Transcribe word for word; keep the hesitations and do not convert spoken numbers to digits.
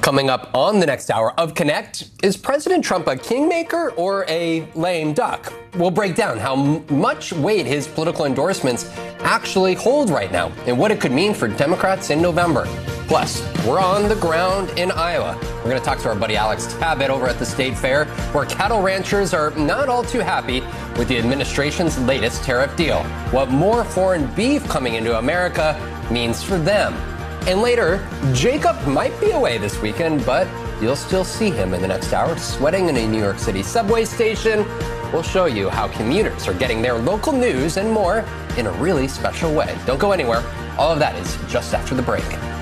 Coming up on the next hour of Connect, is President Trump a kingmaker or a lame duck? We'll break down how m- much weight his political endorsements actually hold right now and what it could mean for Democrats in November. Plus, we're on the ground in Iowa. We're going to talk to our buddy Alex Tabbitt over at the State Fair, where cattle ranchers are not all too happy with the administration's latest tariff deal. What more foreign beef coming into America means for them. And later, Jacob might be away this weekend, but you'll still see him in the next hour sweating in a New York City subway station. We'll show you how commuters are getting their local news and more in a really special way. Don't go anywhere. All of that is just after the break.